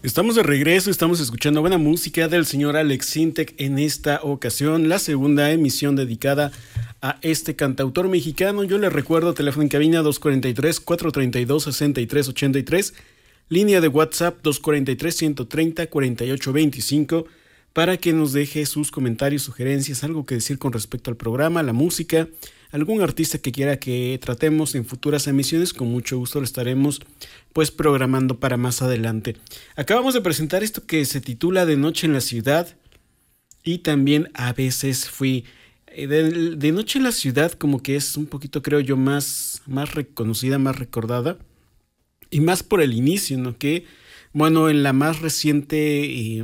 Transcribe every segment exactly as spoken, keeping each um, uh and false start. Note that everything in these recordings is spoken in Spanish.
Estamos de regreso, estamos escuchando buena música del señor Alex Sintek en esta ocasión, la segunda emisión dedicada a este cantautor mexicano. Yo les recuerdo, teléfono en cabina dos cuatro tres, cuatro tres dos, seis tres ocho tres, línea de WhatsApp dos cuatro tres, uno tres cero, cuatro ocho dos cinco, para que nos deje sus comentarios, sugerencias, algo que decir con respecto al programa, la música, algún artista que quiera que tratemos en futuras emisiones. Con mucho gusto lo estaremos pues programando para más adelante. Acabamos de presentar esto que se titula De Noche en la Ciudad, y también A Veces Fui. De, de Noche en la Ciudad como que es un poquito, creo yo, más, más reconocida, más recordada, y más por el inicio, ¿no? Que, bueno, en la más reciente eh,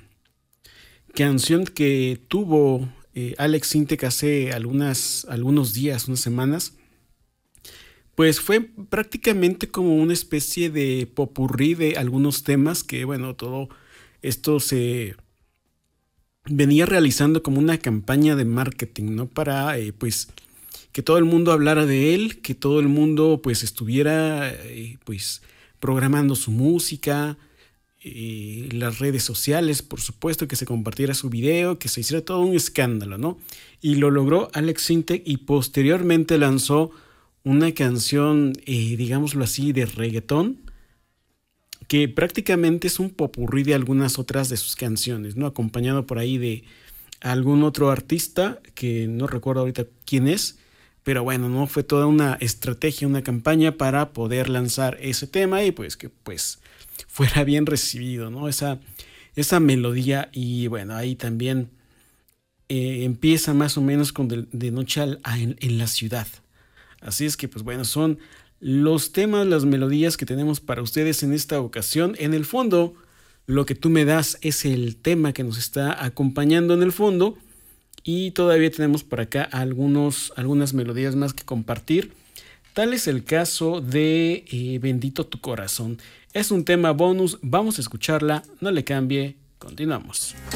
canción que tuvo eh, Alex Sintek hace algunas, algunos días, unas semanas, pues fue prácticamente como una especie de popurrí de algunos temas que, bueno, todo esto se venía realizando como una campaña de marketing, ¿no? Para, eh, pues, que todo el mundo hablara de él, que todo el mundo, pues, estuviera, eh, pues, programando su música, eh, las redes sociales, por supuesto, que se compartiera su video, que se hiciera todo un escándalo, ¿no? Y lo logró Alex Sintek, y posteriormente lanzó una canción, eh, digámoslo así, de reggaetón, que prácticamente es un popurrí de algunas otras de sus canciones, ¿no? Acompañado por ahí de algún otro artista, que no recuerdo ahorita quién es, pero bueno, no fue toda una estrategia, una campaña para poder lanzar ese tema y pues que pues fuera bien recibido, ¿no? Esa, esa melodía. Y bueno, ahí también eh, empieza más o menos con de, de noche al, a, en, en la ciudad. Así es que, pues bueno, son los temas, las melodías que tenemos para ustedes en esta ocasión. En el fondo, Lo que tú me das es el tema que nos está acompañando en el fondo. Y todavía tenemos por acá algunos, algunas melodías más que compartir. Tal es el caso de eh, Bendito tu corazón. Es un tema bonus, vamos a escucharla, no le cambie, continuamos.